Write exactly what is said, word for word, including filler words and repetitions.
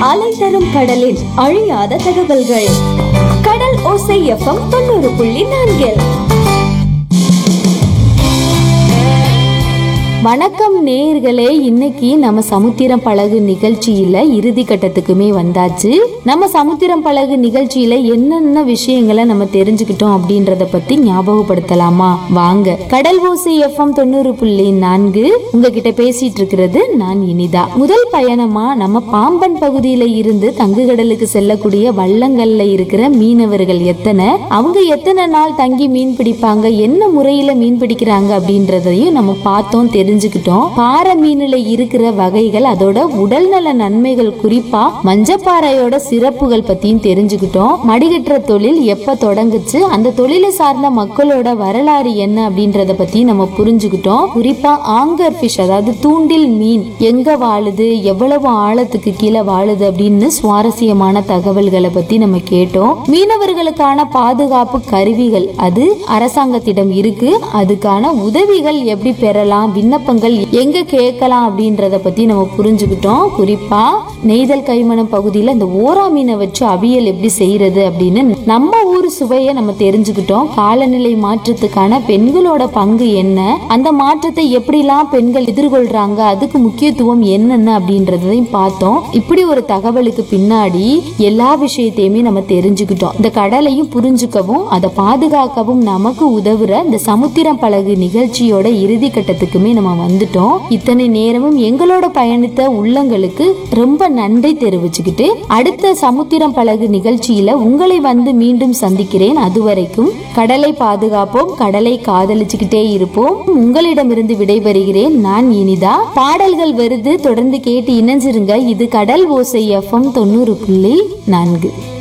அலை தரும் கடலின் அழியாத தகவல்கள். கடல் ஓசை எஃப்எம் தொண்ணூறு புள்ளி நான்கில். வணக்கம் நேயர்களே, இன்னைக்கு நம்ம சமுத்திரம் பழகு நிகழ்ச்சியில இறுதி கட்டத்துக்குமே வந்தாச்சு. நம்ம சமுத்திரம் பழகு நிகழ்ச்சியில என்னென்ன விஷயங்களை நம்ம தெரிஞ்சுக்கிட்டோம் அப்படின்றத பத்தி ஞாபகப்படுத்தலாமா? வாங்க. கடல் ஓசை எஃப்எம் தொண்ணூறு புள்ளி நான்கு உங்ககிட்ட பேசிட்டு இருக்கிறது நான் இனிதா. முதல் பயணமா நம்ம பாம்பன் பகுதியில இருந்து தங்குகடலுக்கு செல்லக்கூடிய வள்ளங்கள்ல இருக்கிற மீனவர்கள் எத்தனை, அவங்க எத்தனை நாள் தங்கி மீன் பிடிப்பாங்க, என்ன முறையில மீன் பிடிக்கிறாங்க அப்படின்றதையும் நம்ம பார்த்தோம், தெரிஞ்சுக்கிட்டோம். பாறை மீன்ல இருக்கிற வகைகள், அதோட உடல்நல நன்மைகள், குறிப்பா மஞ்சப்பாறையோட சிறப்புகள் பத்தியும் தெரிஞ்சுக்கிட்டோம். மடிகட்டுற தொழில் எப்ப தொடங்குச்சு, அந்த தொழிலை சார்ந்த மக்களோட வரலாறு என்ன அப்படின்றத பத்தி நம்ம புரிஞ்சுக்கிட்டோம். குறிப்பா ஆங்கர் ஃபிஷ், அதாவது தூண்டில் மீன் எங்க வாழுது, எவ்வளவு ஆழத்துக்கு கீழே வாழுது அப்படின்னு சுவாரஸ்யமான தகவல்களை பத்தி நம்ம கேட்டோம். மீனவர்களுக்கான பாதுகாப்பு கருவிகள் அது அரசாங்கத்திடம் இருக்கு, அதுக்கான உதவிகள் எப்படி பெறலாம், விண்ணப்பங்கள் எங்க கேட்கலாம் அப்படின்றத பத்தி நம்ம புரிஞ்சுக்கிட்டோம். குறிப்பா நெய்தல் கைமணம் பகுதியில இந்த ஓரா மீனை வச்சு அவியல் எப்படி செய்யறது அப்படின்னு நம்ம ஊர் சுவையை நம்ம தெரிஞ்சுக்கிட்டோம். காலநிலை மாற்றத்துக்கான பெண்களோட பங்கு என்ன, அந்த மாற்றத்தை எப்படிலாம் பெண்கள் எதிர்கொள்றாங்க, அதுக்கு முக்கியத்துவம் என்னென்ன அப்படின்றதையும் பார்த்தோம். இப்படி ஒரு தகவலுக்கு பின்னாடி எல்லா விஷயத்தையுமே நம்ம தெரிஞ்சுக்கிட்டோம். இந்த கடலையும் புரிஞ்சுக்கவும் அதை பாதுகாக்கவும் நமக்கு உதவுற இந்த சமுத்திரம் பழகு நிகழ்ச்சியோட இறுதி கட்டத்துக்குமே நம்ம வந்துட்டோம். இத்தனை நேரமும் எங்களோட பயணித்த உள்ளங்களுக்கு ரொம்ப நன்றி தெரிவிச்சுக்கிட்டு அடுத்த சமுத்திரம் பழகு நிகழ்ச்சியில உங்களை வந்து மீண்டும் சந்திக்கிறேன். அதுவரைக்கும் கடலை பாதுகாப்போம், கடலை காதலிச்சுக்கிட்டே இருப்போம். உங்களிடமிருந்து விடைபெறுகிறேன் நான் இனிதா. பாடல்கள் வருது, தொடர்ந்து கேட்டு இணைஞ்சிருங்க. இது கடல் ஓசை எஃப்எம் தொண்ணூறு புள்ளி நான்கு.